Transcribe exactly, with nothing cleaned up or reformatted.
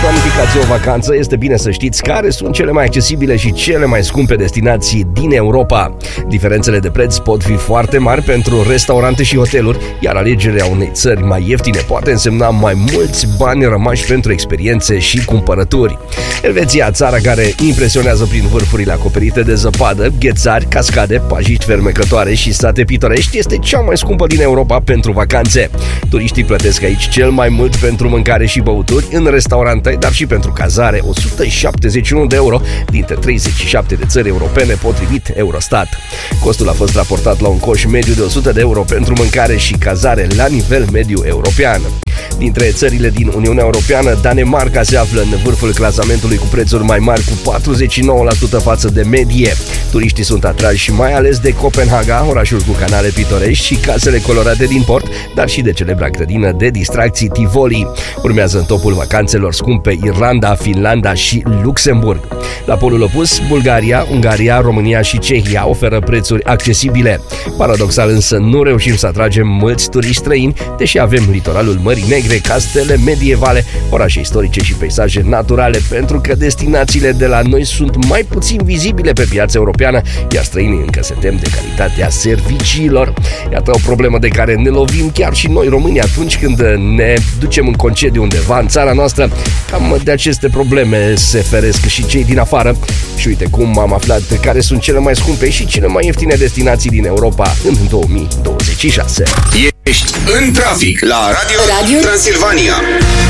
planificați o vacanță, este bine să știți care sunt cele mai accesibile și cele mai scumpe destinații din Europa. Diferențele de preț pot fi foarte mari pentru restaurante și hoteluri, iar alegerea unei țări mai ieftine poate însemna mai mulți bani rămași pentru experiențe și cumpărături. Elveția, țara care impresionează prin vârfurile acoperite de zăpadă, ghețari, cascade, pajiști fermecătoare și sate pitorești, este cea mai scumpă din Europa pentru vacanțe. Turiștii plătesc aici cel mai mult pentru mâncare și băuturi în restaurante, dar și pentru cazare, o sută șaptezeci și unu de euro dintre treizeci și șapte de țări europene, potrivit Eurostat. Costul a fost raportat la un coș mediu de o sută de euro pentru mâncare și cazare la nivel mediu european. Dintre țările din Uniunea Europeană, Danemarca se află în vârful clasamentului cu prețuri mai mari, cu patruzeci și nouă la sută față de medie. Turiștii sunt atrași mai ales de Copenhaga, orașul cu canale pitorești și casele colorate din port, dar și de celebra grădină de distracții Tivoli. Urmează în topul vacanțelor scumpe Irlanda, Finlanda și Luxemburg. La polul opus, Bulgaria, Ungaria, România și Cehia oferă prețuri accesibile. Paradoxal însă, nu reușim să atragem mulți turiști străini, deși avem litoralul Mării Negre, castele medievale, orașe istorice și peisaje naturale, pentru că destinațiile de la noi sunt mai puțin vizibile pe piața europeană, iar străinii încă se tem de calitatea serviciilor. Iată o problemă de care ne lovim chiar și noi români atunci când ne ducem în concediu undeva în țara noastră. Cam de aceste probleme se feresc și cei din afară. Și uite cum am aflat care sunt cele mai scumpe și cele mai ieftine destinații din Europa în două mii douăzeci și șase. Ești în trafic la Radio, Radio Transilvania.